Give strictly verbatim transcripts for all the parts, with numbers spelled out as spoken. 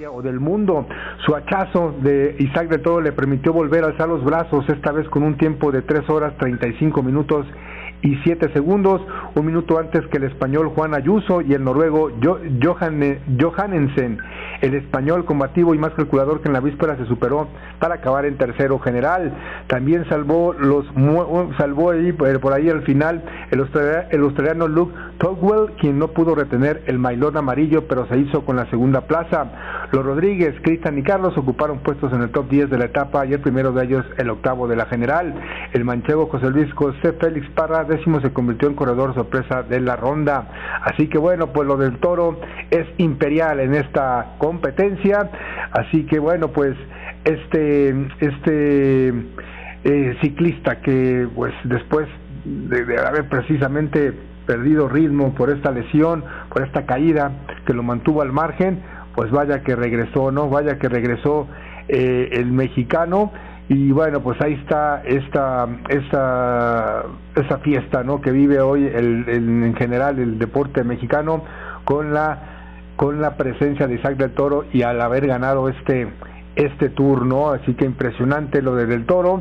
o del mundo. Su hachazo de Isaac del Toro le permitió volver a alzar los brazos, esta vez con un tiempo de tres horas treinta y cinco minutos y siete segundos, un minuto antes que el español Juan Ayuso y el noruego jo- Johan, Johannesen. El español, combativo y más calculador que en la víspera, se superó para acabar en tercero general. También salvó los salvó ahí, por ahí al final el australiano, el australiano Luke Togwell, quien no pudo retener el maillot amarillo, pero se hizo con la segunda plaza. Los Rodríguez, Cristian y Carlos ocuparon puestos en el top diez de la etapa y el primero de ellos el octavo de la general. El manchego José Luis José Félix Parra, décimo, se convirtió en corredor sorpresa de la ronda. Así que bueno, pues lo del Toro es imperial en esta competencia. Así que bueno, pues este este eh, ciclista que pues después de, de haber precisamente perdido ritmo por esta lesión, por esta caída que lo mantuvo al margen, pues vaya que regresó, ¿no? Vaya que regresó eh, el mexicano. Y bueno, pues ahí está esta esta esta fiesta, ¿no?, que vive hoy el, el en general el deporte mexicano con la con la presencia de Isaac del Toro y al haber ganado este este tour, ¿no? Así que impresionante lo de Del Toro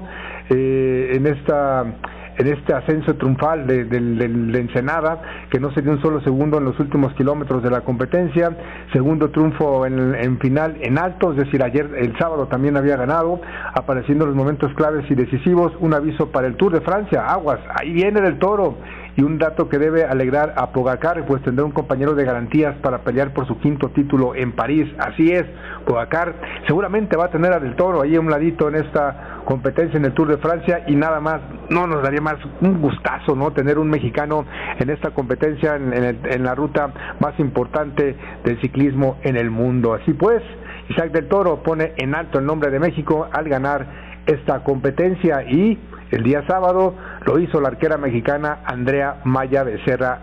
eh, en esta en este ascenso triunfal de, de, de, de Ensenada, que no se dio un solo segundo en los últimos kilómetros de la competencia. Segundo triunfo en, en final en alto, es decir, ayer, el sábado, también había ganado, apareciendo en los momentos claves y decisivos. Un aviso para el Tour de Francia, aguas, ahí viene Del Toro. Y un dato que debe alegrar a Pogacar, pues tendrá un compañero de garantías para pelear por su quinto título en París. Así es, Pogacar seguramente va a tener a Del Toro ahí a un ladito en esta competencia en el Tour de Francia, y nada más, no nos daría más un gustazo, ¿no?, tener un mexicano en esta competencia, en, en, el, en la ruta más importante del ciclismo en el mundo. Así pues, Isaac del Toro pone en alto el nombre de México al ganar esta competencia, y el día sábado lo hizo la arquera mexicana Andrea Maya Becerra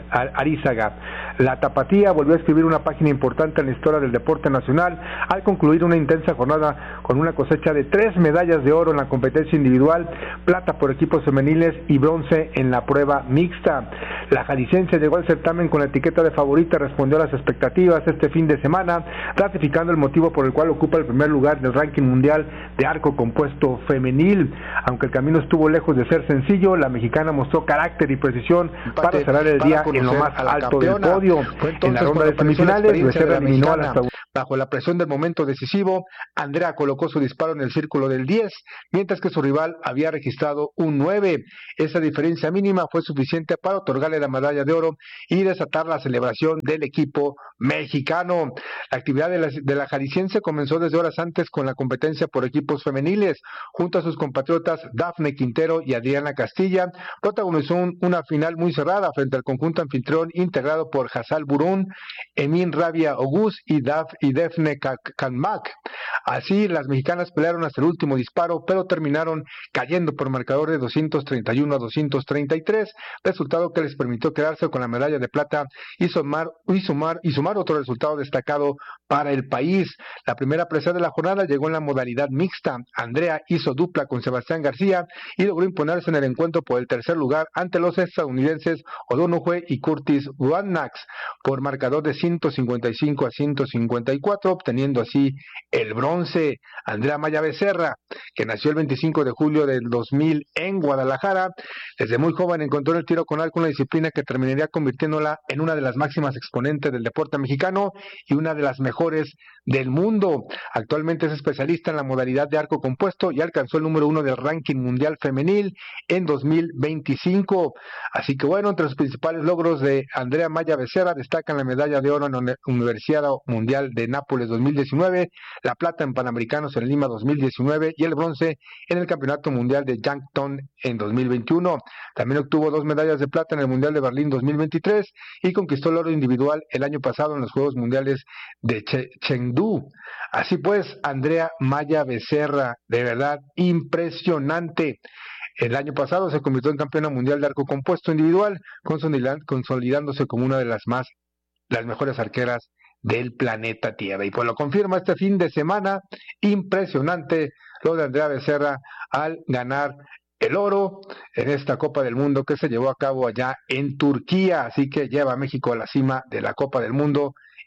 Arízaga. La tapatía volvió a escribir una página importante en la historia del deporte nacional al concluir una intensa jornada con una cosecha de tres medallas de oro en la competencia individual, plata por equipos femeniles y bronce en la prueba mixta. La jalisciense llegó al certamen con la etiqueta de favorita, respondió a las expectativas este fin de semana, ratificando el motivo por el cual ocupa el primer lugar del ranking mundial de arco compuesto femenil. Aunque el camino estuvo lejos de ser sencillo, la mexicana mostró carácter y precisión Empate, para cerrar el día en lo más alto del podio. En la ronda de semifinales, Becerra eliminó a la bajo la presión del momento decisivo. Andrea colocó su disparo en el círculo del diez, mientras que su rival había registrado un nueve. Esa diferencia mínima fue suficiente para otorgarle la medalla de oro y desatar la celebración del equipo mexicano. La actividad de la, de la jalisciense comenzó desde horas antes con la competencia por equipos femeniles. Junto a sus compatriotas Dafne Quintero y Adriana Castilla, protagonizó un, una final muy cerrada frente al conjunto anfitrión integrado por Hassal Burún, Emin Rabia Ogus y Daf y Defne Kanmak. Así, las mexicanas pelearon hasta el último disparo, pero terminaron cayendo por marcador de doscientos treinta y uno a doscientos treinta y tres, resultado que les permitió quedarse con la medalla de plata y sumar, y sumar, y sumar otro resultado destacado para el país. La primera presa de la jornada llegó en la modalidad mixta. Andrea hizo dupla con Sebastián García y logró imponerse en el encuentro por el tercer lugar ante los estadounidenses O'Donoghue y Curtis Wadnax por marcador de ciento cincuenta y cinco a ciento cincuenta y cuatro, obteniendo así el bronce. Andrea Maya Becerra, que nació el veinticinco de julio del dos mil en Guadalajara, desde muy joven encontró en el tiro con arco una disciplina que terminaría convirtiéndola en una de las máximas exponentes del deporte mexicano y una de las mejores del mundo. Actualmente es especialista en la modalidad de arco compuesto y alcanzó el número uno del ranking mundial femenil en dos mil veinticinco. Así que bueno, entre los principales logros de Andrea Maya Becerra destacan la medalla de oro en la Universidad Mundial de Nápoles dos mil diecinueve, la plata en Panamericanos en Lima dos mil diecinueve y el bronce en el Campeonato Mundial de Yankton en dos mil veintiuno. También obtuvo dos medallas de plata en el Mundial de Berlín dos mil veintitrés y conquistó el oro individual el año pasado en los Juegos Mundiales de che- Chengdu. Así pues, Andrea Maya Becerra, de verdad impresionante. El año pasado se convirtió en campeona mundial de arco compuesto individual, consolidándose como una de las más, las mejores arqueras del planeta Tierra. Y pues lo confirma este fin de semana, impresionante lo de Andrea Becerra al ganar el oro en esta Copa del Mundo que se llevó a cabo allá en Turquía. Así que lleva a México a la cima de la Copa del Mundo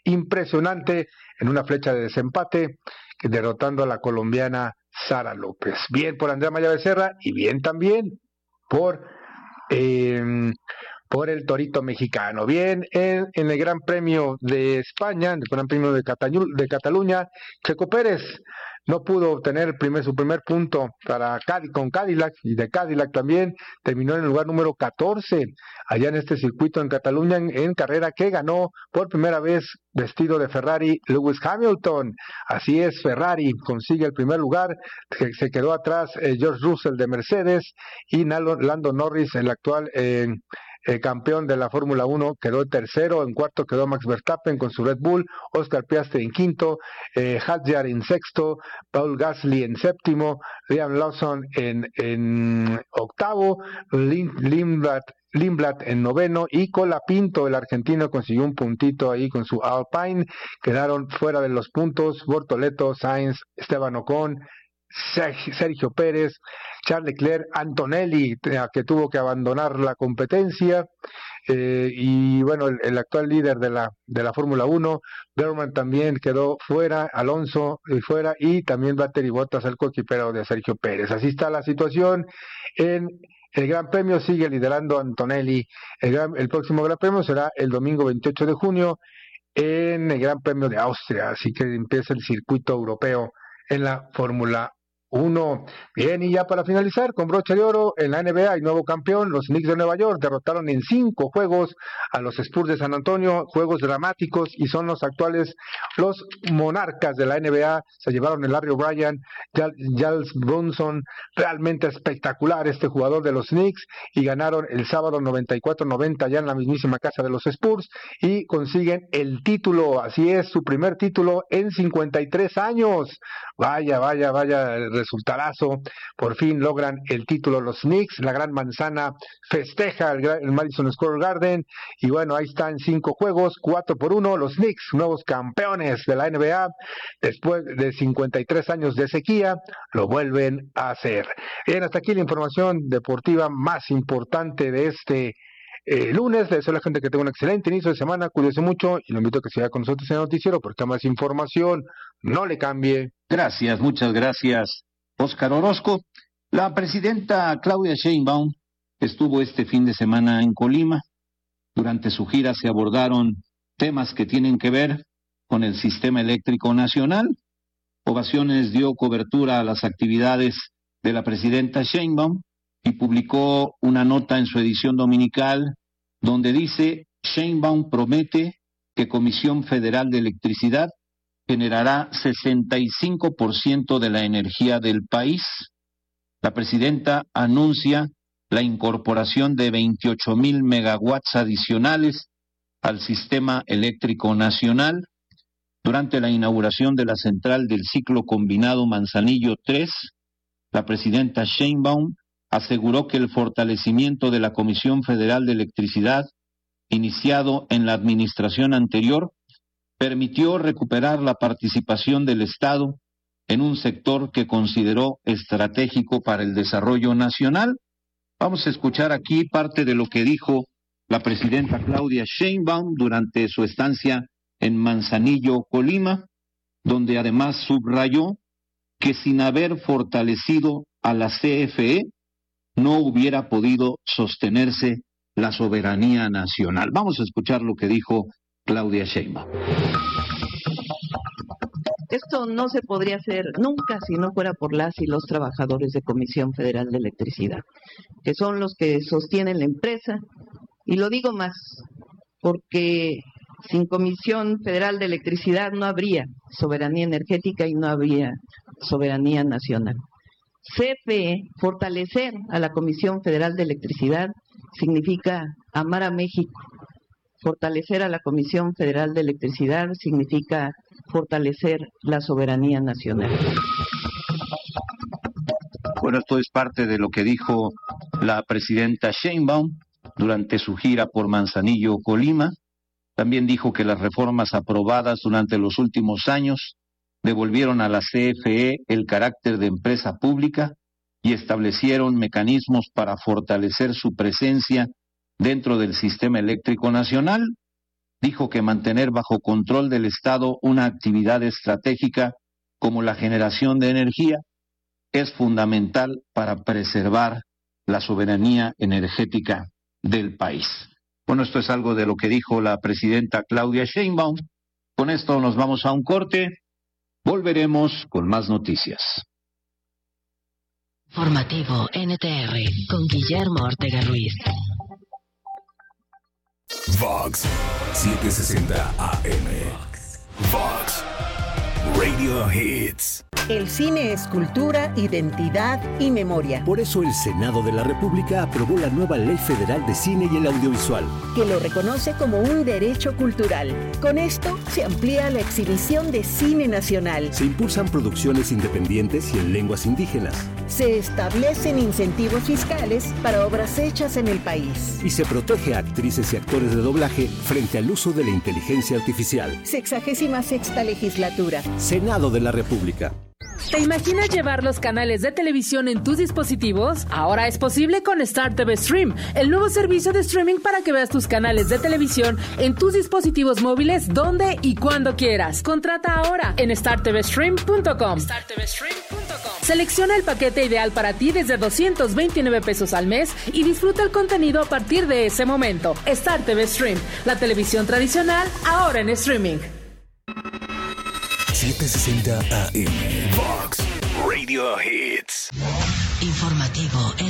impresionante en una flecha de desempate, derrotando a la colombiana Sara López. Bien por Andrea Maya Becerra y bien también por eh, por el torito mexicano. Bien, en, en el Gran Premio de España, en el Gran Premio de, Catalu de Cataluña, Checo Pérez no pudo obtener el primer, su primer punto para Cadillac, con Cadillac, y de Cadillac también terminó en el lugar número catorce, allá en este circuito en Cataluña, en, en carrera que ganó por primera vez vestido de Ferrari Lewis Hamilton. Así es, Ferrari consigue el primer lugar, que se quedó atrás eh, George Russell de Mercedes y Lando Norris, el actual eh, el campeón de la Fórmula uno, quedó tercero, en cuarto quedó Max Verstappen con su Red Bull, Oscar Piastri en quinto, eh, Hadjar en sexto, Paul Gasly en séptimo, Liam Lawson en, en octavo, Lim, Limblad Lindblad en noveno y Colapinto, el argentino, consiguió un puntito ahí con su Alpine. Quedaron fuera de los puntos Bortoleto, Sainz, Esteban Ocon, Sergio Pérez, Charles Leclerc, Antonelli, que tuvo que abandonar la competencia, eh, y bueno, el, el actual líder de la de la Fórmula uno, Berman, también quedó fuera, Alonso eh, fuera, y también Valtteri Bottas, el coequipero de Sergio Pérez. Así está la situación en el Gran Premio, sigue liderando Antonelli. El, gran, el próximo Gran Premio será el domingo veintiocho de junio en el Gran Premio de Austria, así que empieza el circuito europeo en la Fórmula uno. Bien, y ya para finalizar, con broche de oro, en la N B A hay nuevo campeón. Los Knicks de Nueva York derrotaron en cinco juegos a los Spurs de San Antonio, juegos dramáticos, y son los actuales, los monarcas de la N B A. Se llevaron el Larry O'Brien, Giles Brunson, realmente espectacular este jugador de los Knicks, y ganaron el sábado noventa y cuatro noventa ya en la mismísima casa de los Spurs, y consiguen el título. Así es, su primer título en cincuenta y tres años. Vaya, vaya, vaya resultadazo. Por fin logran el título los Knicks. La Gran Manzana festeja el, el Madison Square Garden, y bueno, ahí están cinco juegos, cuatro por uno. Los Knicks, nuevos campeones de la N B A, después de cincuenta y tres años de sequía, lo vuelven a hacer. Bien, hasta aquí la información deportiva más importante de este Eh, lunes. Les deseo a la gente que tenga un excelente inicio de semana, cuídese mucho y lo invito a que siga con nosotros en el noticiero porque más información, no le cambie. Gracias, muchas gracias, Óscar Orozco. La presidenta Claudia Sheinbaum estuvo este fin de semana en Colima. Durante su gira se abordaron temas que tienen que ver con el sistema eléctrico nacional. Ovaciones dio cobertura a las actividades de la presidenta Sheinbaum y publicó una nota en su edición dominical donde dice: Sheinbaum promete que Comisión Federal de Electricidad generará sesenta y cinco por ciento de la energía del país. La presidenta anuncia la incorporación de veintiocho mil megawatts adicionales al sistema eléctrico nacional. Durante la inauguración de la central del ciclo combinado Manzanillo tres, la presidenta Sheinbaum aseguró que el fortalecimiento de la Comisión Federal de Electricidad, iniciado en la administración anterior, permitió recuperar la participación del Estado en un sector que consideró estratégico para el desarrollo nacional. Vamos a escuchar aquí parte de lo que dijo la presidenta Claudia Sheinbaum durante su estancia en Manzanillo, Colima, donde además subrayó que sin haber fortalecido a la C F E, no hubiera podido sostenerse la soberanía nacional. Vamos a escuchar lo que dijo Claudia Sheinbaum. Esto no se podría hacer nunca si no fuera por las y los trabajadores de Comisión Federal de Electricidad, que son los que sostienen la empresa. Y lo digo más, porque sin Comisión Federal de Electricidad no habría soberanía energética y no habría soberanía nacional. C F E, fortalecer a la Comisión Federal de Electricidad, significa amar a México. Fortalecer a la Comisión Federal de Electricidad significa fortalecer la soberanía nacional. Bueno, esto es parte de lo que dijo la presidenta Sheinbaum durante su gira por Manzanillo, Colima. También dijo que las reformas aprobadas durante los últimos años devolvieron a la C F E el carácter de empresa pública y establecieron mecanismos para fortalecer su presencia dentro del sistema eléctrico nacional. dijo que mantener bajo control del Estado una actividad estratégica como la generación de energía es fundamental para preservar la soberanía energética del país. Bueno, esto es algo de lo que dijo la presidenta Claudia Sheinbaum. Con esto nos vamos a un corte. Volveremos con más noticias. Informativo N T R con Guillermo Ortega Ruiz. Vox setecientos sesenta A M. Vox Radio Hits. El cine es cultura, identidad y memoria. Por eso el Senado de la República aprobó la nueva Ley Federal de Cine y el Audiovisual, que lo reconoce como un derecho cultural. Con esto se amplía la exhibición de cine nacional. Se impulsan producciones independientes y en lenguas indígenas. Se establecen incentivos fiscales para obras hechas en el país. Y se protege a actrices y actores de doblaje frente al uso de la inteligencia artificial. Sexagésima sexta legislatura. Senado de la República. ¿Te imaginas llevar los canales de televisión en tus dispositivos? Ahora es posible con Star T V Stream, el nuevo servicio de streaming para que veas tus canales de televisión en tus dispositivos móviles donde y cuando quieras. Contrata ahora en star t v stream punto com. star t v stream punto com. Selecciona el paquete ideal para ti desde doscientos veintinueve pesos al mes y disfruta el contenido a partir de ese momento. Star T V Stream, la televisión tradicional ahora en streaming. setecientos sesenta A M. Vox Radio Hits. Informativo N